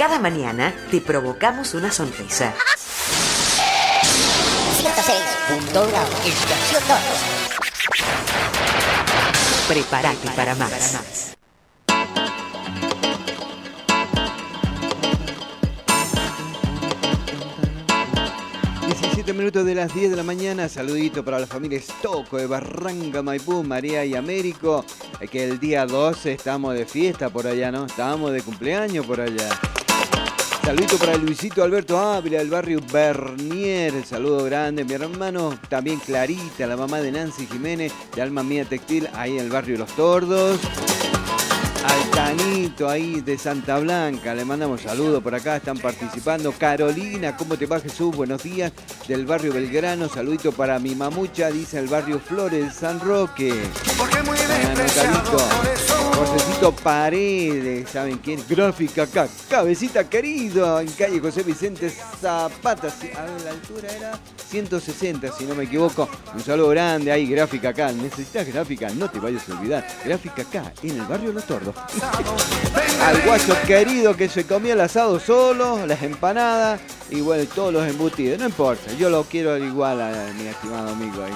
Cada mañana te provocamos una sonrisa. 106.1 Estación 2. Prepárate para más. 17 minutos de las 10 de la mañana. Saludito para la familia Stocco de Barranca, Maipú, María y Américo. Que el día 12 estamos de fiesta por allá, ¿no? Estamos de cumpleaños por allá. Saludito para Luisito Alberto Ávila del barrio Bernier. El saludo grande. Mi hermano también Clarita, la mamá de Nancy Jiménez de Alma Mía Textil, ahí en el barrio Los Tordos. Al Tanito ahí de Santa Blanca, le mandamos saludos por acá, están participando. Carolina, ¿cómo te va, Jesús? Buenos días, del barrio Belgrano. Saludito para mi mamucha, dice el barrio Flores, San Roque. Josecito Paredes, ¿saben quién? Gráfica acá, cabecita querido, en calle José Vicente Zapata, a la altura era 160, si no me equivoco. Un saludo grande ahí, Gráfica acá. ¿Necesitas gráfica? No te vayas a olvidar. Gráfica acá, en el barrio Los Tordos. Al guacho querido que se comía el asado solo, las empanadas y bueno, todos los embutidos. No importa, yo lo quiero igual a mi estimado amigo ahí.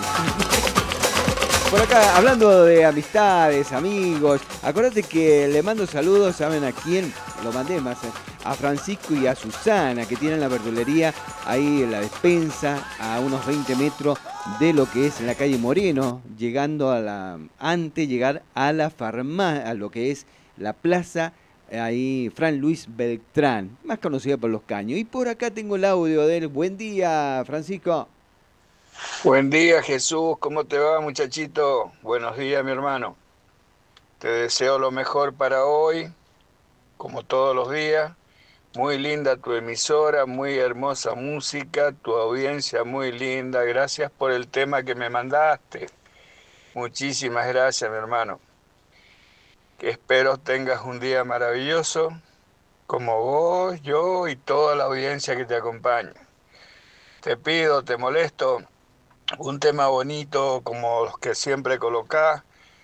Por acá, hablando de amistades, amigos, acordate que le mando saludos, ¿saben a quién? Lo mandé más, a Francisco y a Susana, que tienen la verdulería ahí en la despensa, a unos 20 metros de lo que es la calle Moreno, llegando antes de llegar a la farmacia, a lo que es la plaza, ahí Fran Luis Beltrán, más conocida por Los Caños. Y por acá tengo el audio de él. Buen día, Francisco. Buen día, Jesús, ¿cómo te va, muchachito? Buenos días, mi hermano. Te deseo lo mejor para hoy, como todos los días. Muy linda tu emisora, muy hermosa música, tu audiencia muy linda. Gracias por el tema que me mandaste. Muchísimas gracias, mi hermano. Que espero tengas un día maravilloso, como vos, yo y toda la audiencia que te acompaña. Te pido, te molesto, un tema bonito como los que siempre colocás,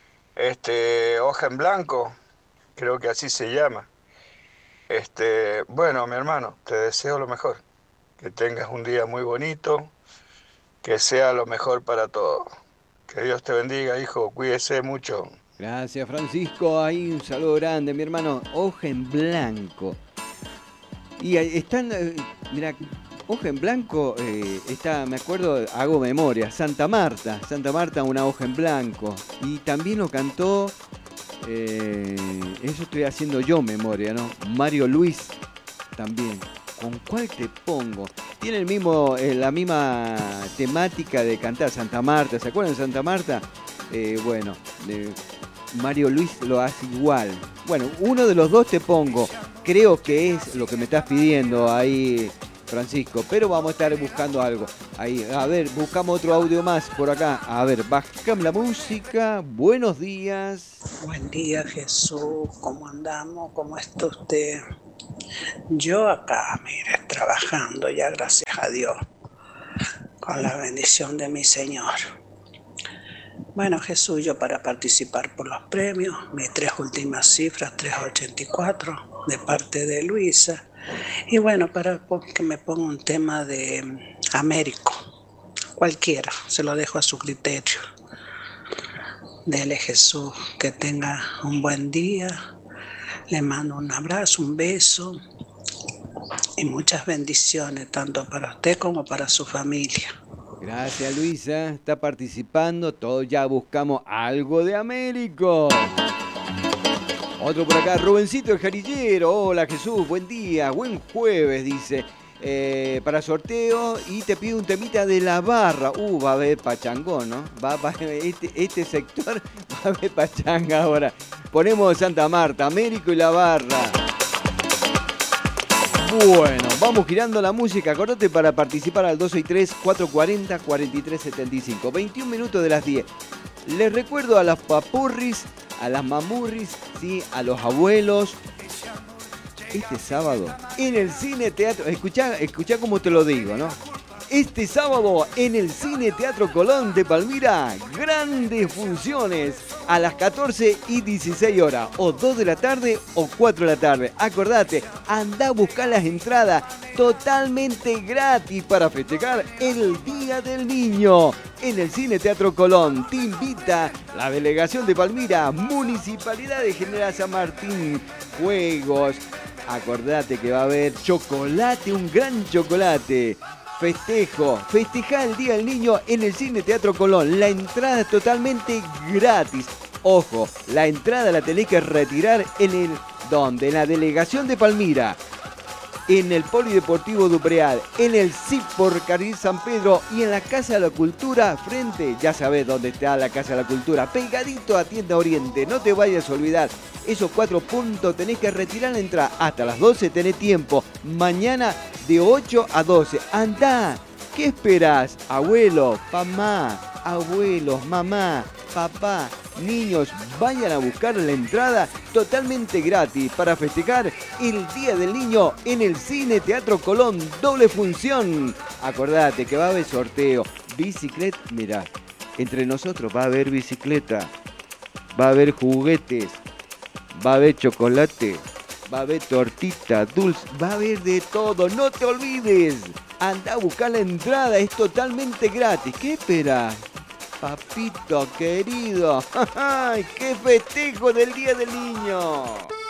Hoja en Blanco, creo que así se llama. Bueno, mi hermano, te deseo lo mejor, que tengas un día muy bonito, que sea lo mejor para todos. Que Dios te bendiga, hijo, cuídese mucho. Gracias, Francisco. Ahí un saludo grande, mi hermano. Hoja en Blanco. Y ahí están, mira, Hoja en Blanco está, me acuerdo, hago memoria, Santa Marta, una hoja en blanco. Y también lo cantó, eso estoy haciendo yo memoria, ¿no? Mario Luis también. ¿Con cuál te pongo? Tiene la misma temática de cantar Santa Marta. ¿Se acuerdan de Santa Marta? Bueno, Mario Luis lo hace igual. Bueno, uno de los dos te pongo. Creo que es lo que me estás pidiendo ahí, Francisco, pero vamos a estar buscando algo. Ahí, a ver, buscamos otro audio más por acá. A ver, bajamos la música. Buenos días. Buen día, Jesús. ¿Cómo andamos? ¿Cómo está usted? Yo acá, mire, trabajando ya, gracias a Dios, con la bendición de mi Señor. Bueno, Jesús, yo para participar por los premios, mis 3 últimas cifras, 384, de parte de Luisa. Y bueno, para que me ponga un tema de Américo, cualquiera, se lo dejo a su criterio. Dele, Jesús, que tenga un buen día. Le mando un abrazo, un beso y muchas bendiciones, tanto para usted como para su familia. Gracias, Luisa. Está participando. Todos ya buscamos algo de Américo. Otro por acá, Rubencito el Jarillero. Hola, Jesús, buen día, buen jueves, dice. Para sorteo y te pido un temita de La Barra. Va a haber pachangón, ¿no? Este sector va a haber pachanga ahora. Ponemos Santa Marta, Américo y La Barra. Bueno, vamos girando la música. Acordate para participar al 263-440-4375. 21 minutos de las 10. Les recuerdo a las papurris, a las mamurris, ¿sí? A los abuelos. Este sábado en el Cine Teatro, escuchá cómo te lo digo, ¿no? Este sábado en el Cine Teatro Colón de Palmira, grandes funciones. a las 14 y 16 horas, o 2 de la tarde o 4 de la tarde. Acordate, anda a buscar las entradas totalmente gratis para festejar el Día del Niño. En el Cine Teatro Colón te invita la Delegación de Palmira, Municipalidad de General San Martín, juegos. Acordate que va a haber chocolate, un gran chocolate. Festeja el Día del Niño en el Cine Teatro Colón. La entrada es totalmente gratis. Ojo, la entrada la tenés que retirar en la Delegación de Palmira, en el Polideportivo Dupreal, en el CIP por Carril San Pedro y en la Casa de la Cultura frente, ya sabés dónde está la Casa de la Cultura, pegadito a Tienda Oriente, no te vayas a olvidar. Esos 4 puntos tenés que retirar la entrada. Hasta las 12 tenés tiempo. Mañana de 8 a 12. Andá. ¿Qué esperás? Abuelo, abuelos, mamá, papá, niños, vayan a buscar la entrada totalmente gratis para festejar el Día del Niño en el Cine Teatro Colón. Doble función. Acordate que va a haber sorteo. Bicicleta, mirá, entre nosotros va a haber bicicleta, va a haber juguetes, va a haber chocolate, va a haber tortita, dulce, va a haber de todo, no te olvides. Anda a buscar la entrada, es totalmente gratis. ¿Qué esperas? Papito querido, ¡qué festejo del Día del Niño!